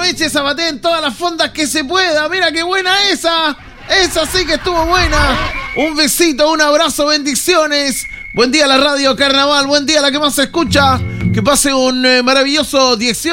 aproveche, zapatee en todas las fondas que se pueda. Mira qué buena esa. Esa sí que estuvo buena. Un besito, un abrazo, bendiciones. Buen día a la radio Carnaval, buen día a la que más se escucha. Que pase un maravilloso 18.